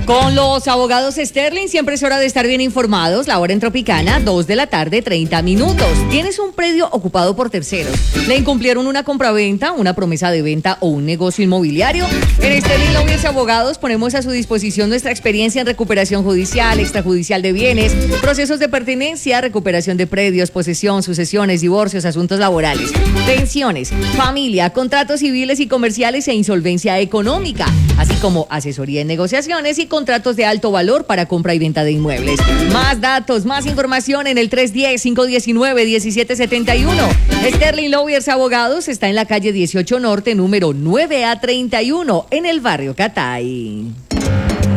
Con los abogados Sterling siempre es hora de estar bien informados. La hora en Tropicana, 2 de la tarde, 30 minutos. Tienes un predio ocupado por terceros. ¿Le incumplieron una compraventa, una promesa de venta o un negocio inmobiliario? En Sterling Lawyers Abogados ponemos a su disposición nuestra experiencia en recuperación judicial, extrajudicial de bienes, procesos de pertenencia, recuperación de predios, posesión, sucesiones, divorcios, asuntos laborales, pensiones, familia, contratos civiles y comerciales e insolvencia económica, así como asesoría en negociaciones y contratos de alto valor para compra y venta de inmuebles. Más datos, más información en el 310-519-1771. Sterling Lawyers Abogados está en la calle 18 Norte, número 9A31, en el barrio Catay.